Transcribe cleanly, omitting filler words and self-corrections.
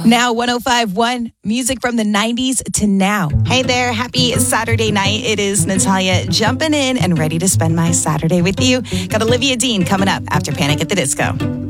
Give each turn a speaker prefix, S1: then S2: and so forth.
S1: Now 105.1, music from the 90s to now. Hey there, happy Saturday night. It is Natalia jumping in and ready to spend my Saturday with you. Got Olivia Dean coming up after Panic at the Disco.